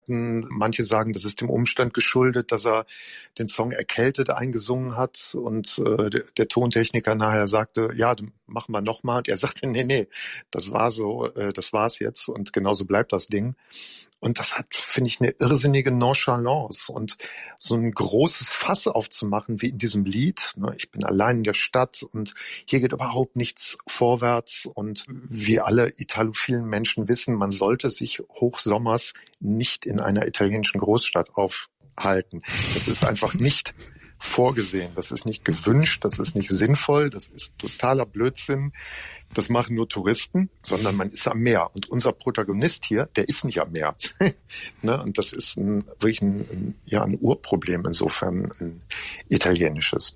Manche sagen, das ist dem Umstand geschuldet, dass er den Song erkältet eingesungen hat und der Tontechniker nachher sagte, ja, dann machen wir nochmal. Und er sagte, nee, das war so, das war's jetzt und genauso bleibt das Ding. Und das hat, finde ich, eine irrsinnige Nonchalance und so ein großes Fass aufzumachen wie in diesem Lied. Ich bin allein in der Stadt und hier geht überhaupt nichts vorwärts. Und wie alle italophilen Menschen wissen, man sollte sich hochsommers nicht in einer italienischen Großstadt aufhalten. Das ist einfach nicht vorgesehen. Das ist nicht gewünscht, das ist nicht sinnvoll, das ist totaler Blödsinn. Das machen nur Touristen, sondern man ist am Meer. Und unser Protagonist hier, der ist nicht am Meer. Ne? Und das ist wirklich ein Urproblem insofern, ein italienisches.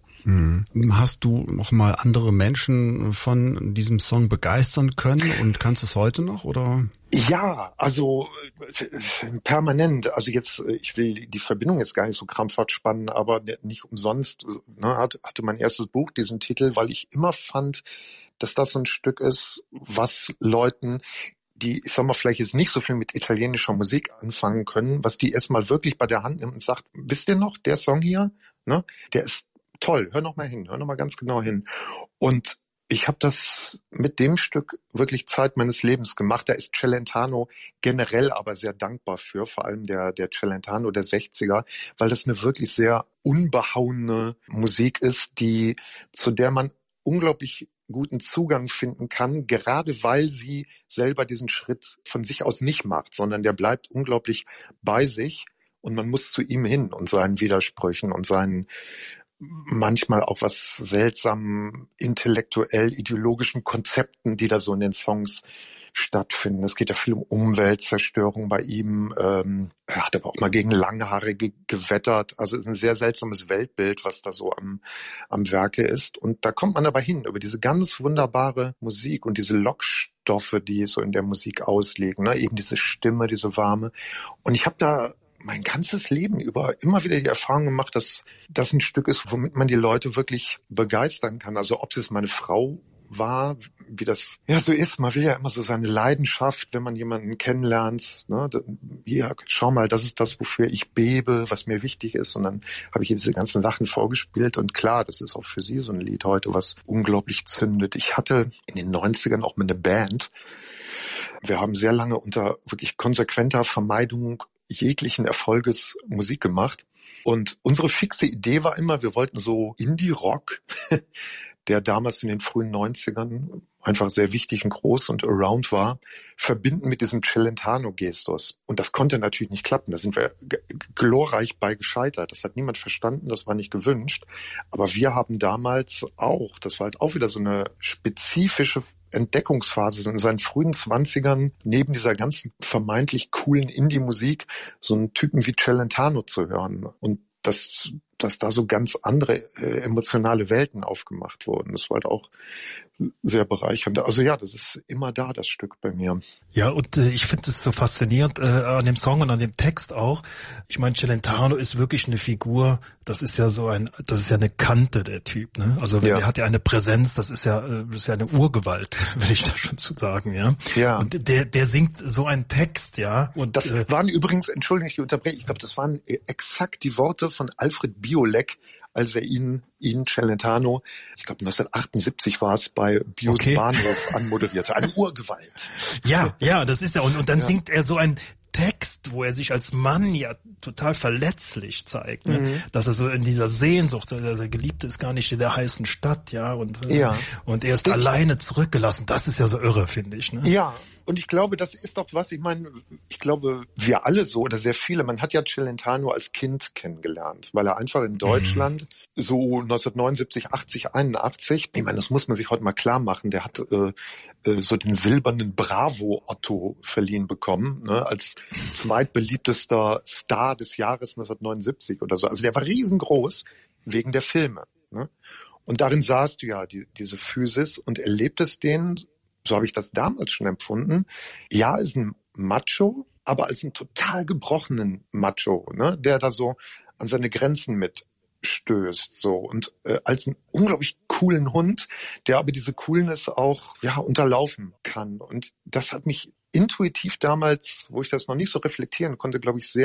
Hast du noch mal andere Menschen von diesem Song begeistern können und kannst es heute noch, oder? Ja, also permanent. Also jetzt, ich will die Verbindung jetzt gar nicht so krampfhaft spannen, aber nicht umsonst hatte mein erstes Buch diesen Titel, weil ich immer fand, dass das so ein Stück ist, was Leuten, die, ich sag mal, vielleicht jetzt nicht so viel mit italienischer Musik anfangen können, was die erstmal wirklich bei der Hand nimmt und sagt, wisst ihr noch, der Song hier, ne, der ist toll, hör noch mal ganz genau hin. Und ich habe das mit dem Stück wirklich Zeit meines Lebens gemacht. Da ist Celentano generell aber sehr dankbar für, vor allem der Celentano der 60er, weil das eine wirklich sehr unbehauene Musik ist, zu der man unglaublich guten Zugang finden kann, gerade weil sie selber diesen Schritt von sich aus nicht macht, sondern der bleibt unglaublich bei sich und man muss zu ihm hin und seinen Widersprüchen und seinen manchmal auch was seltsamen intellektuell-ideologischen Konzepten, die da so in den Songs stattfinden. Es geht ja viel um Umweltzerstörung bei ihm. Er hat aber auch mal gegen Langhaarige gewettert. Also es ist ein sehr seltsames Weltbild, was da so am Werke ist. Und da kommt man aber hin über diese ganz wunderbare Musik und diese Lockstoffe, die so in der Musik ausliegen. Ne? Eben diese Stimme, diese warme. Und ich habe da mein ganzes Leben über immer wieder die Erfahrung gemacht, dass das ein Stück ist, womit man die Leute wirklich begeistern kann. Also ob es meine Frau war, wie das ja so ist. Man will ja immer so seine Leidenschaft, wenn man jemanden kennenlernt. Ne? Ja, schau mal, das ist das, wofür ich bebe, was mir wichtig ist. Und dann habe ich ihr diese ganzen Sachen vorgespielt. Und klar, das ist auch für sie so ein Lied heute, was unglaublich zündet. Ich hatte in den 90ern auch mal eine Band. Wir haben sehr lange unter wirklich konsequenter Vermeidung jeglichen Erfolges Musik gemacht. Und unsere fixe Idee war immer, wir wollten so Indie-Rock, der damals in den frühen 90ern einfach sehr wichtig und groß und around war, verbinden mit diesem Celentano-Gestus. Und das konnte natürlich nicht klappen. Da sind wir glorreich bei gescheitert. Das hat niemand verstanden, das war nicht gewünscht. Aber wir haben damals auch, das war halt auch wieder so eine spezifische Entdeckungsphase in seinen frühen 20ern, neben dieser ganzen vermeintlich coolen Indie-Musik, so einen Typen wie Celentano zu hören. Und dass da so ganz andere emotionale Welten aufgemacht wurden. Das war halt auch sehr bereichernd. Also ja, das ist immer da, das Stück bei mir. Ja, und ich finde es so faszinierend an dem Song und an dem Text auch. Ich meine, Celentano ist wirklich eine Figur, das ist ja eine Kante, der Typ, ne? Also der hat ja eine Präsenz, das ist ja eine Urgewalt, will ich da schon zu sagen, ja. Ja. Und der singt so einen Text, ja. Und das waren übrigens, Entschuldigung, ich unterbreche, ich glaube, das waren exakt die Worte von Alfred Biolek, als er ihn Celentano, ich glaube 1978 war es, bei Bios Bahnhof anmoderierte. Eine Urgewalt. Ja, das ist ja. Und dann singt er so einen Text, wo er sich als Mann ja total verletzlich zeigt, ne? Dass er so in dieser Sehnsucht, der Geliebte ist gar nicht in der heißen Stadt, ja, und er ist alleine zurückgelassen. Das ist ja so irre, finde ich, ne? Ja. Und ich glaube, das ist doch was, ich meine, ich glaube, wir alle so oder sehr viele, man hat ja Celentano als Kind kennengelernt, weil er einfach in Deutschland so 1979, 80, 81, ich meine, das muss man sich heute mal klar machen, der hat so den silbernen Bravo-Otto verliehen bekommen, ne, als zweitbeliebtester Star des Jahres 1979 oder so. Also der war riesengroß wegen der Filme, ne? Und darin sahst du ja diese Physis und erlebtest den, so habe ich das damals schon empfunden, ja, als ein Macho, aber als einen total gebrochenen Macho, ne, der da so an seine Grenzen mitstößt, so, und als einen unglaublich coolen Hund, der aber diese Coolness auch unterlaufen kann. Und das hat mich intuitiv damals, wo ich das noch nicht so reflektieren konnte, glaube ich, sehr